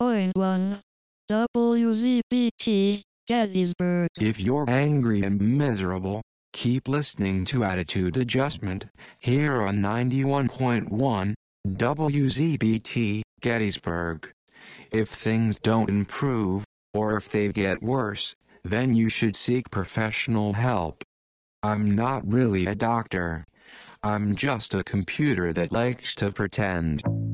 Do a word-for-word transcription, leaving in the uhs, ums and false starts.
point one. W Z B T, Gettysburg. If you're angry and miserable, keep listening to Attitude Adjustment, here on ninety-one point one, W Z B T, Gettysburg. If things don't improve, or if they get worse, then you should seek professional help. I'm not really a doctor. I'm just a computer that likes to pretend.